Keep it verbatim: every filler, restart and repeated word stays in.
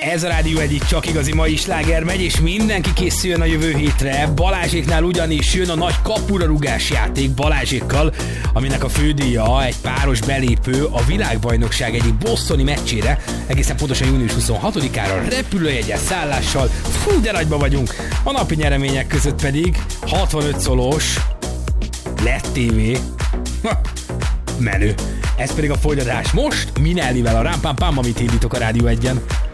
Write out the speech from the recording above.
Ez a Rádió egy csak igazi mai sláger megy, és mindenki készüljön a jövő hétre. Balázséknál ugyanis jön a nagy kapurarugás játék Balázsékkal, aminek a fődíja egy páros belépő a világbajnokság egyik bostoni meccsére, egészen pontosan június huszonhatodikára repülőjegyen, szállással. Fú, de nagyba vagyunk! A napi nyeremények között pedig hatvanöt szolós led té vé. Menő. Ez pedig a folytatás most Minellivel, a Rámpám Pám, amit indítok a Rádió egyen.